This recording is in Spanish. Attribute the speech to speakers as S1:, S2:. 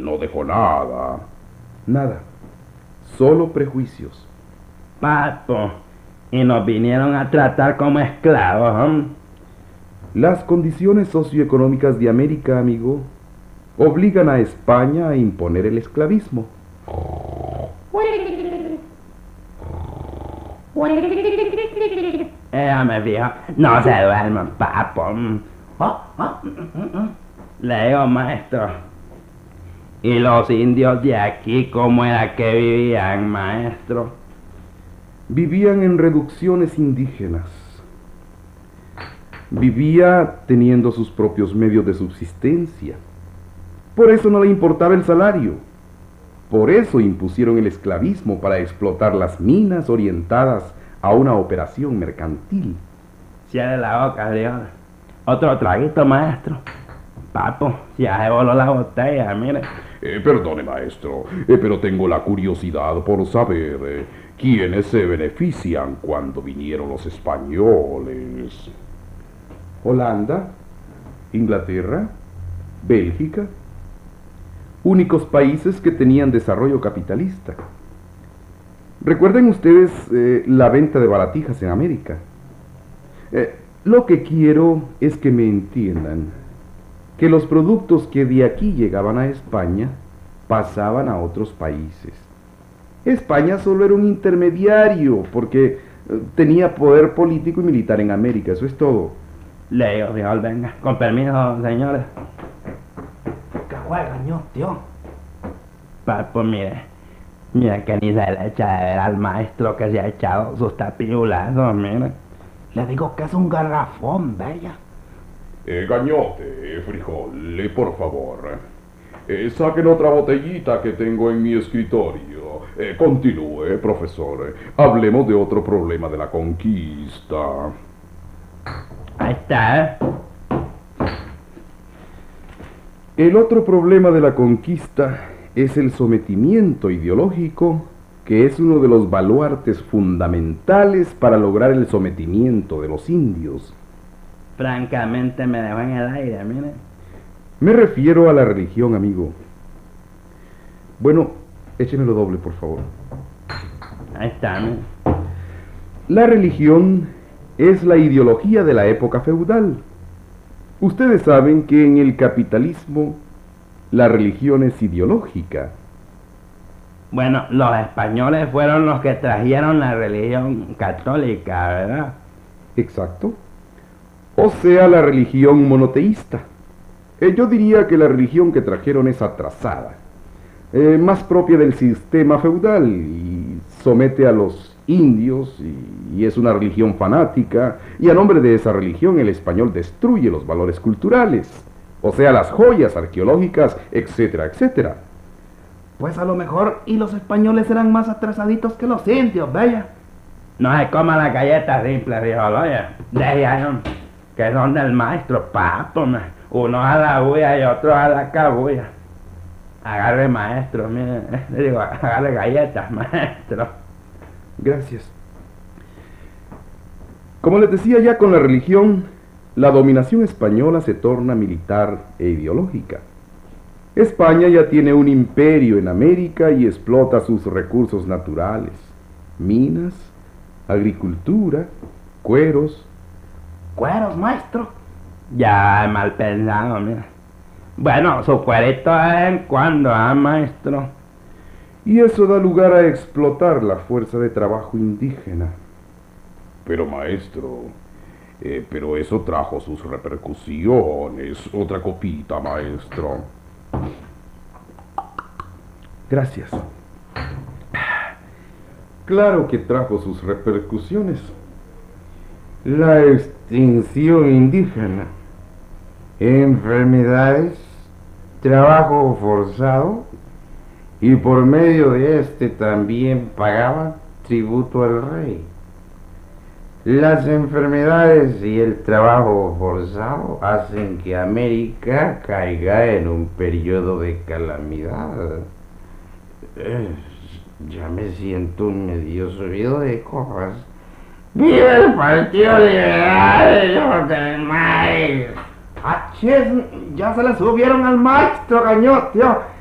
S1: no dejó nada.
S2: Nada, solo prejuicios.
S3: Papo, y nos vinieron a tratar como esclavos, ¿eh?
S2: Las condiciones socioeconómicas de América, amigo, obligan a España a imponer el esclavismo.
S3: Me fijo, no se duerman, papo. Le digo, maestro. ¿Y los indios de aquí cómo era que vivían, maestro?
S2: Vivían en reducciones indígenas. Vivía teniendo sus propios medios de subsistencia. Por eso no le importaba el salario. Por eso impusieron el esclavismo para explotar las minas orientadas a una operación mercantil.
S3: Cierre la boca, Dios. Otro traguito, maestro. Papo, ya se voló la botella, mire.
S1: Perdone, maestro, pero tengo la curiosidad por saber quiénes se benefician cuando vinieron los españoles.
S2: Holanda, Inglaterra, Bélgica, únicos países que tenían desarrollo capitalista. Recuerden ustedes la venta de baratijas en América. Lo que quiero es que me entiendan que los productos que de aquí llegaban a España pasaban a otros países. España solo era un intermediario porque tenía poder político y militar en América, eso es todo.
S3: Le digo, fijol, venga, con permiso, señores.
S4: ¿Qué juega, tío?
S3: Papo, mire que ni se le echa de ver al maestro que se ha echado sus tapirulazos, mire.
S4: Le digo que es un garrafón, bella.
S1: Gañote, frijol, por favor. Saquen otra botellita que tengo en mi escritorio. Continúe, profesor. Hablemos de otro problema de la conquista.
S3: Ahí está,
S2: El otro problema de la conquista es el sometimiento ideológico, que es uno de los baluartes fundamentales para lograr el sometimiento de los indios.
S3: Francamente me dejó en el aire, mire.
S2: Me refiero a la religión, amigo. Bueno, échemelo doble, por favor.
S3: Ahí está, mire.
S2: La religión es la ideología de la época feudal. Ustedes saben que en el capitalismo la religión es ideológica.
S3: Bueno, los españoles fueron los que trajeron la religión católica, ¿verdad?
S2: Exacto. O sea, la religión monoteísta. Yo diría que la religión que trajeron es atrasada, más propia del sistema feudal y somete a los indios y es una religión fanática, y a nombre de esa religión el español destruye los valores culturales, o sea, las joyas arqueológicas, etcétera, etcétera.
S4: Pues a lo mejor y los españoles eran más atrasaditos que los indios, bella.
S3: No se coma las galletas simples, frijol, oye. Deje ahí, que son del maestro, papo, uno a la bulla y otro a la cabulla. Agarre, maestro, mire, le digo, agarre galletas, maestro.
S2: Gracias. Como les decía ya, con la religión, la dominación española se torna militar e ideológica. España ya tiene un imperio en América y explota sus recursos naturales, minas, agricultura, cueros.
S4: ¿Cueros, maestro?
S3: Ya, mal pensado, mira. Bueno, su cuerito de vez en cuando, maestro.
S2: Y eso da lugar a explotar la fuerza de trabajo indígena.
S1: Pero maestro, pero eso trajo sus repercusiones. Otra copita, maestro.
S2: Gracias. Claro que trajo sus repercusiones. La extinción indígena, enfermedades, trabajo forzado, y por medio de este también pagaba tributo al rey. Las enfermedades y el trabajo forzado hacen que América caiga en un periodo de calamidad. Ya me siento medio subido de cojas. ¡Viva el Partido Liberal del Maíz! ¡Achis! Ya se le subieron al maestro, gaño, tío.